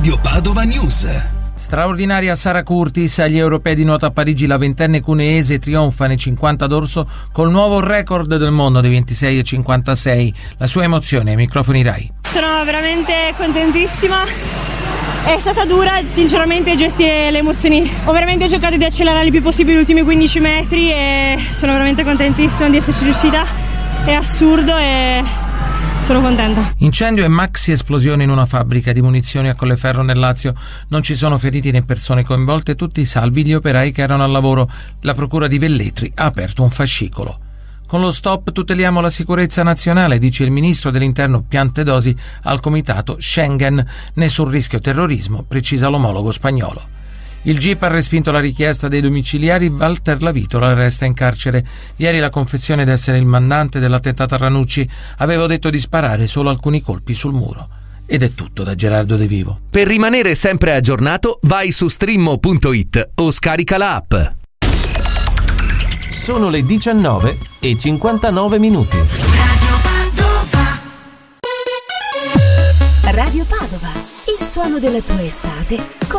Radio Padova News. Straordinaria Sara Curtis agli europei di nuoto a Parigi. La ventenne cuneese trionfa nei 50 d'orso col nuovo record del mondo dei 26,56. La sua emozione ai microfoni Rai. Sono veramente contentissima. È stata dura sinceramente gestire le emozioni. Ho veramente cercato di accelerare il più possibile gli ultimi 15 metri e sono veramente contentissima di esserci riuscita. È assurdo e sono contenta. Incendio e maxi esplosione in una fabbrica di munizioni a Colleferro nel Lazio. Non ci sono feriti né persone coinvolte, tutti salvi gli operai che erano al lavoro. La procura di Velletri ha aperto un fascicolo. Con lo stop tuteliamo la sicurezza nazionale, dice il ministro dell'Interno Piantedosi al comitato Schengen. Nessun rischio terrorismo, precisa l'omologo spagnolo. Il GIP ha respinto la richiesta dei domiciliari. Walter Lavitola resta in carcere. Ieri la confessione d'essere il mandante dell'attentato a Ranucci. Avevo detto di sparare solo alcuni colpi sul muro. Ed è tutto da Gerardo De Vivo. Per rimanere sempre aggiornato, vai su streammo.it o scarica la app. Sono le 19:59 minuti. Radio Padova, il suono della tua estate.